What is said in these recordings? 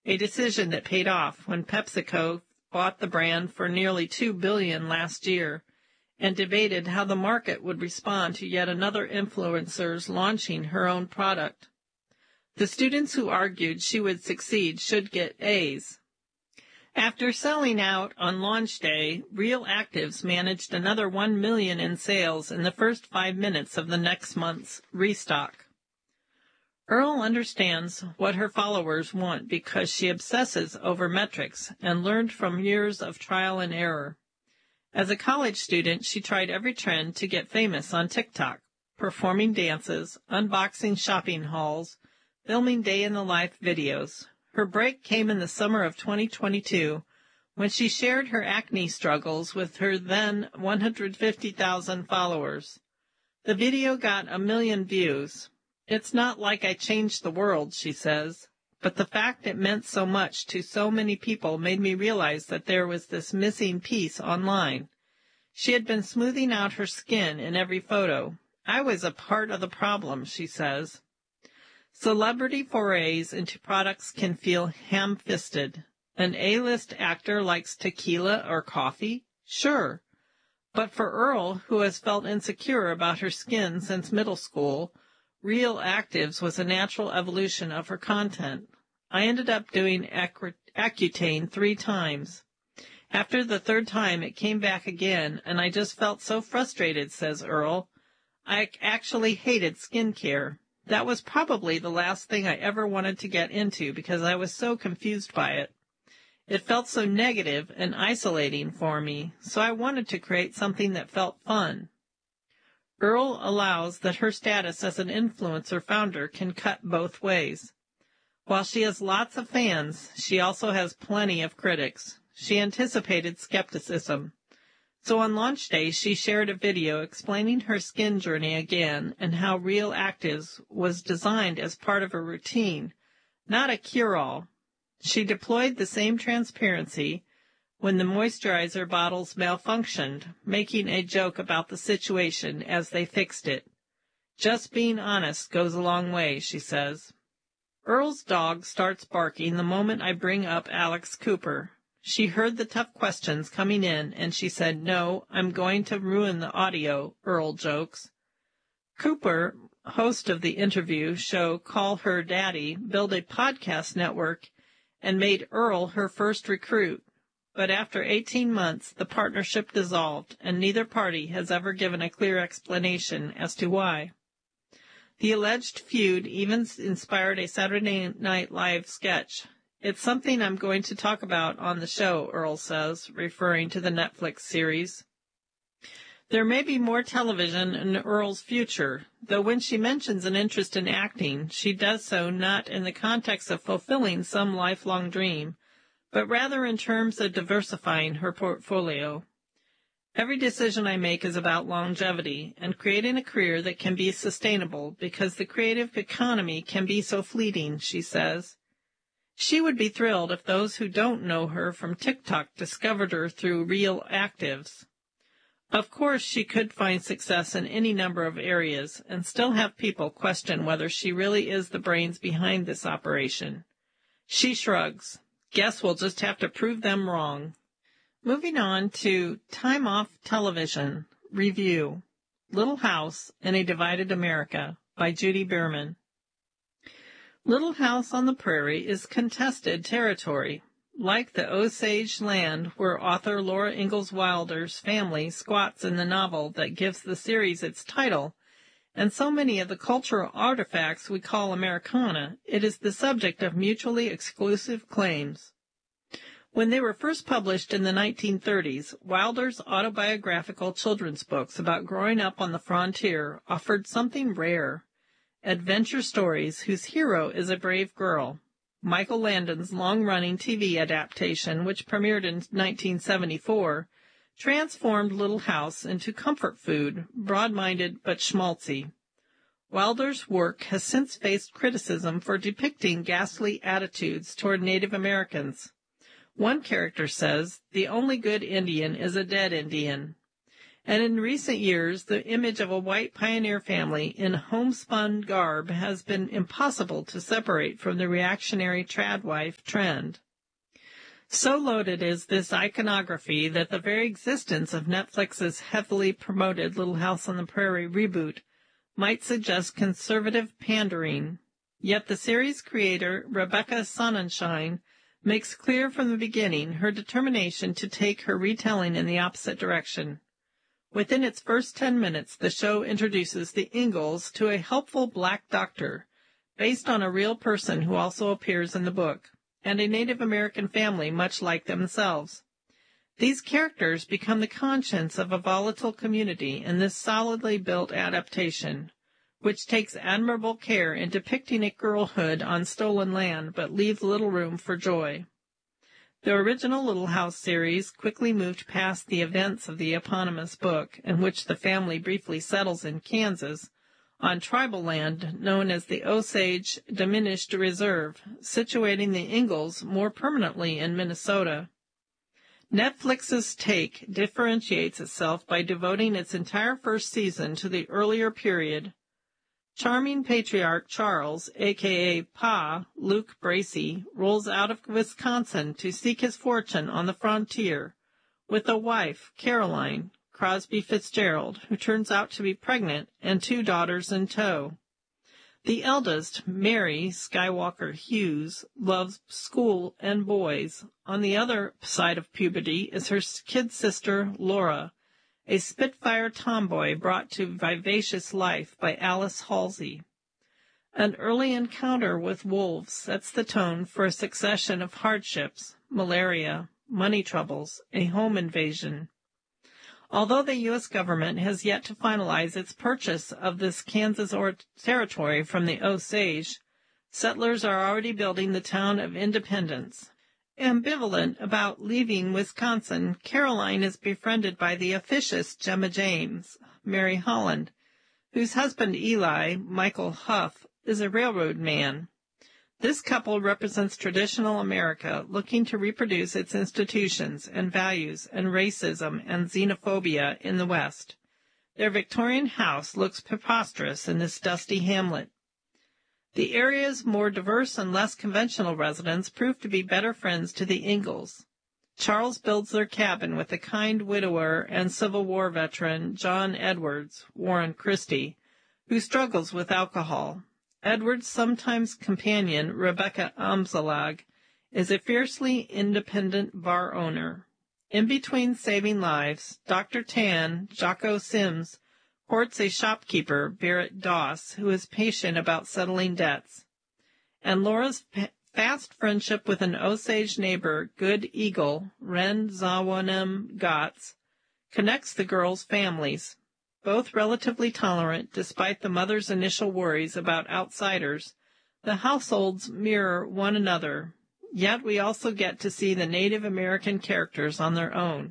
a decision that paid off when PepsiCo bought the brand for nearly $2 billion last year and debated how the market would respond to yet another influencer's launching her own product. The students who argued she would succeed should get A's. After selling out on launch day, Real Actives managed another $1 million in sales in the first 5 minutes of the next month's restock. Earl understands what her followers want because she obsesses over metrics and learned from years of trial and error. As a college student, she tried every trend to get famous on TikTok, performing dances, unboxing shopping hauls, filming day-in-the-life videos. Her break came in the summer of 2022 when she shared her acne struggles with her then 150,000 followers. The video got 1 million views. It's not like I changed the world, she says, but the fact it meant so much to so many people made me realize that there was this missing piece online. She had been smoothing out her skin in every photo. I was a part of the problem, she says. Celebrity forays into products can feel ham-fisted. An A-list actor likes tequila or coffee? Sure. But for Earl, who has felt insecure about her skin since middle school, Real Actives was a natural evolution of her content. I ended up doing Accutane 3 times. After the 3rd time, it came back again, and I just felt so frustrated, says Earl. I actually hated skincare. That was probably the last thing I ever wanted to get into because I was so confused by it. It felt so negative and isolating for me, so I wanted to create something that felt fun. Earl allows that her status as an influencer founder can cut both ways. While she has lots of fans, she also has plenty of critics. She anticipated skepticism. So on launch day, she shared a video explaining her skin journey again and how Real Actives was designed as part of a routine, not a cure-all. She deployed the same transparency when the moisturizer bottles malfunctioned, making a joke about the situation as they fixed it. Just being honest goes a long way, she says. Earl's dog starts barking the moment I bring up Alex Cooper. She heard the tough questions coming in, and she said, "No, I'm going to ruin the audio," Earl jokes. Cooper, host of the interview show Call Her Daddy, built a podcast network and made Earl her first recruit. But after 18 months, the partnership dissolved, and neither party has ever given a clear explanation as to why. The alleged feud even inspired a Saturday Night Live sketch. It's something I'm going to talk about on the show, Earl says, referring to the Netflix series. There may be more television in Earl's future, though when she mentions an interest in acting, she does so not in the context of fulfilling some lifelong dream, but rather in terms of diversifying her portfolio. Every decision I make is about longevity and creating a career that can be sustainable because the creative economy can be so fleeting, she says. She would be thrilled if those who don't know her from TikTok discovered her through Real Actives. Of course, she could find success in any number of areas and still have people question whether she really is the brains behind this operation. She shrugs. Guess we'll just have to prove them wrong. Moving on to Time Off Television Review, Little House in a Divided America by Judy Bierman. Little House on the Prairie is contested territory, like the Osage land where author Laura Ingalls Wilder's family squats in the novel that gives the series its title, and so many of the cultural artifacts we call Americana. It is the subject of mutually exclusive claims. When they were first published in the 1930s, Wilder's autobiographical children's books about growing up on the frontier offered something rare. Adventure stories whose hero is a brave girl. Michael Landon's long-running TV adaptation, which premiered in 1974, transformed Little House into comfort food, broad-minded but schmaltzy. Wilder's work has since faced criticism for depicting ghastly attitudes toward Native Americans. One character says, "The only good Indian is a dead Indian." And in recent years, the image of a white pioneer family in homespun garb has been impossible to separate from the reactionary tradwife trend. So loaded is this iconography that the very existence of Netflix's heavily promoted Little House on the Prairie reboot might suggest conservative pandering. Yet the series creator, Rebecca Sonnenschein, makes clear from the beginning her determination to take her retelling in the opposite direction. Within its first 10 minutes, the show introduces the Ingalls to a helpful black doctor, based on a real person who also appears in the book, and a Native American family much like themselves. These characters become the conscience of a volatile community in this solidly built adaptation, which takes admirable care in depicting a girlhood on stolen land but leaves little room for joy. The original Little House series quickly moved past the events of the eponymous book, in which the family briefly settles in Kansas, on tribal land known as the Osage Diminished Reserve, situating the Ingalls more permanently in Minnesota. Netflix's take differentiates itself by devoting its entire first season to the earlier period. Charming patriarch Charles, a.k.a. Pa, Luke Bracey, rolls out of Wisconsin to seek his fortune on the frontier, with a wife, Caroline Crosby Fitzgerald, who turns out to be pregnant, and 2 daughters in tow. The eldest, Mary Skywalker Hughes, loves school and boys. On the other side of puberty is her kid sister, Laura, a Spitfire tomboy brought to vivacious life by Alice Halsey. An early encounter with wolves sets the tone for a succession of hardships, malaria, money troubles, a home invasion. Although the U.S. government has yet to finalize its purchase of this Kansas territory from the Osage, settlers are already building the town of Independence. Ambivalent about leaving Wisconsin, Caroline is befriended by the officious Gemma James, Mary Holland, whose husband Eli, Michael Huff, is a railroad man. This couple represents traditional America looking to reproduce its institutions and values and racism and xenophobia in the West. Their Victorian house looks preposterous in this dusty hamlet. The area's more diverse and less conventional residents prove to be better friends to the Ingalls. Charles builds their cabin with the kind widower and Civil War veteran John Edwards, Warren Christie, who struggles with alcohol. Edwards' sometimes companion, Rebecca Amzalag, is a fiercely independent bar owner. In between saving lives, Dr. Tan, Jocko Sims, courts a shopkeeper, Barrett Doss, who is patient about settling debts. And Laura's fast friendship with an Osage neighbor, Good Eagle, Ren Zawanem Gotts, connects the girls' families. Both relatively tolerant, despite the mother's initial worries about outsiders, the households mirror one another, yet we also get to see the Native American characters on their own.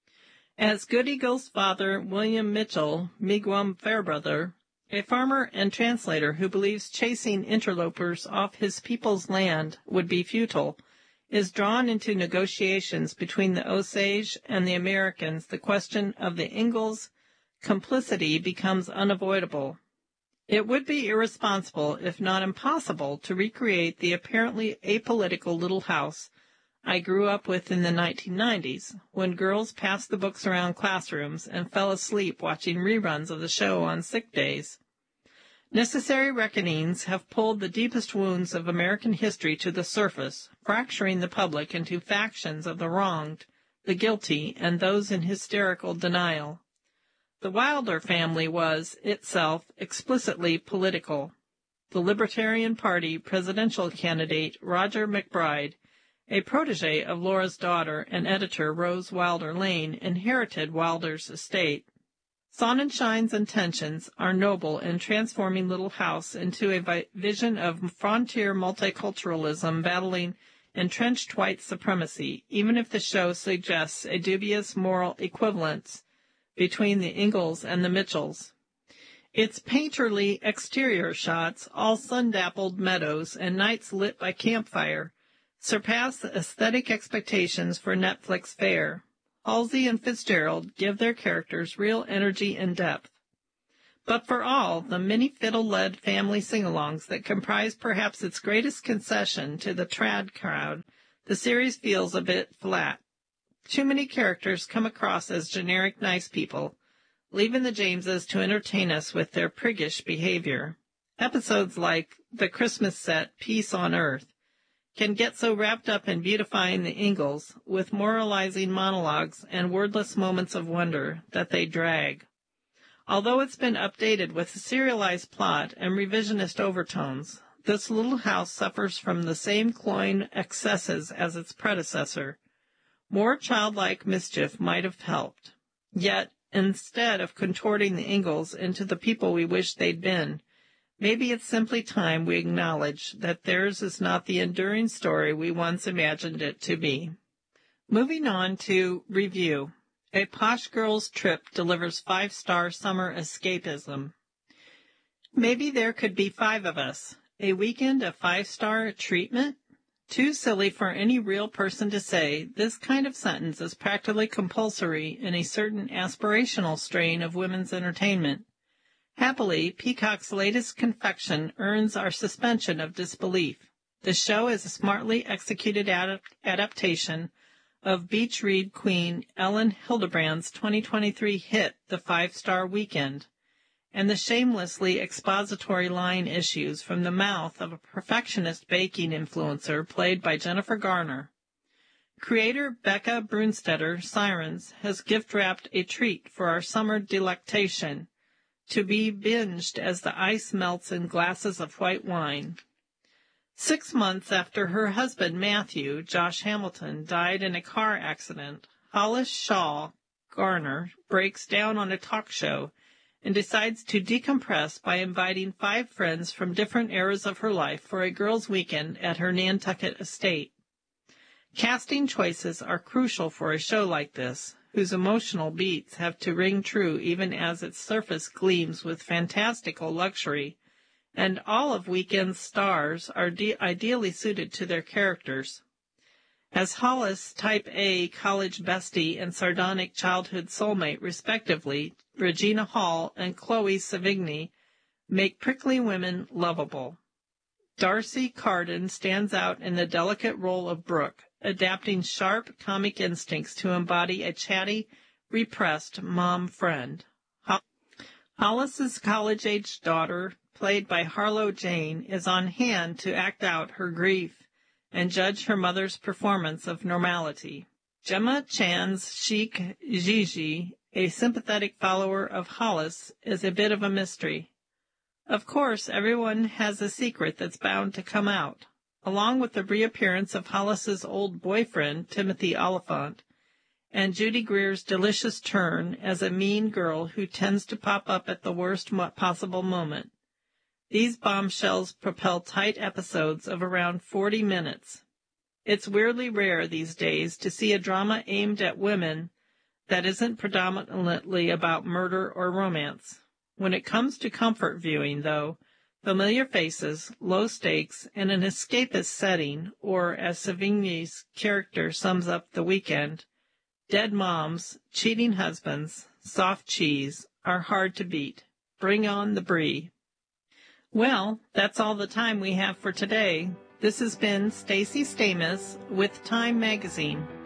As Good Eagle's father, William Mitchell, Miigwem Fairbrother, a farmer and translator who believes chasing interlopers off his people's land would be futile, is drawn into negotiations between the Osage and the Americans, the question of the Ingalls' complicity becomes unavoidable. It would be irresponsible, if not impossible, to recreate the apparently apolitical Little House I grew up with in the 1990s, when girls passed the books around classrooms and fell asleep watching reruns of the show on sick days. Necessary reckonings have pulled the deepest wounds of American history to the surface, fracturing the public into factions of the wronged, the guilty, and those in hysterical denial. The Wilder family was, itself, explicitly political. The Libertarian Party presidential candidate Roger MacBride, a protege of Laura's daughter and editor Rose Wilder Lane, inherited Wilder's estate. Sonnenschein's intentions are noble in transforming Little House into a vision of frontier multiculturalism battling entrenched white supremacy, even if the show suggests a dubious moral equivalence between the Ingalls and the Mitchells. Its painterly exterior shots, all sun-dappled meadows and nights lit by campfire, surpass the aesthetic expectations for Netflix fare. Halsey and Fitzgerald give their characters real energy and depth. But for all the many fiddle-led family sing-alongs that comprise perhaps its greatest concession to the trad crowd, the series feels a bit flat. Too many characters come across as generic nice people, leaving the Jameses to entertain us with their priggish behavior. Episodes like the Christmas set Peace on Earth can get so wrapped up in beautifying the Ingalls with moralizing monologues and wordless moments of wonder that they drag. Although it's been updated with a serialized plot and revisionist overtones, this little house suffers from the same cloying excesses as its predecessor. More childlike mischief might have helped. Yet, instead of contorting the Ingalls into the people we wish they'd been, maybe it's simply time we acknowledge that theirs is not the enduring story we once imagined it to be. Moving on to review. A Posh Girl's Trip delivers 5-star summer escapism. Maybe there could be 5 of us. A weekend of 5-star treatment? Too silly for any real person to say, this kind of sentence is practically compulsory in a certain aspirational strain of women's entertainment. Happily, Peacock's latest confection earns our suspension of disbelief. The show is a smartly executed adaptation of Beach Read queen Ellen Hildebrand's 2023 hit, The 5-Star Weekend, and the shamelessly expository line issues from the mouth of a perfectionist baking influencer played by Jennifer Garner. Creator Becca Brunstetter, Sirens, has gift-wrapped a treat for our summer delectation, to be binged as the ice melts in glasses of white wine. 6 months after her husband, Matthew, Josh Hamilton, died in a car accident, Hollis Shaw Garner breaks down on a talk show and decides to decompress by inviting 5 friends from different eras of her life for a girls' weekend at her Nantucket estate. Casting choices are crucial for a show like this, whose emotional beats have to ring true even as its surface gleams with fantastical luxury, and all of Weekend's stars are ideally suited to their characters. As Hollis' Type A college bestie and sardonic childhood soulmate, respectively, Regina Hall and Chloe Sevigny make prickly women lovable. Darcy Carden stands out in the delicate role of Brooke, adapting sharp comic instincts to embody a chatty, repressed mom friend. Hollis's college-aged daughter, played by Harlow Jane, is on hand to act out her grief and judge her mother's performance of normality. Gemma Chan's chic Gigi, a sympathetic follower of Hollis, is a bit of a mystery. Of course, everyone has a secret that's bound to come out. Along with the reappearance of Hollis's old boyfriend, Timothy Oliphant, and Judy Greer's delicious turn as a mean girl who tends to pop up at the worst possible moment. These bombshells propel tight episodes of around 40 minutes. It's weirdly rare these days to see a drama aimed at women that isn't predominantly about murder or romance. When it comes to comfort viewing, though, familiar faces, low stakes, and an escapist setting, or as Sevigny's character sums up The Weekend, dead moms, cheating husbands, soft cheese, are hard to beat. Bring on the brie. Well, that's all the time we have for today. This has been Stacey Stamus with Time Magazine.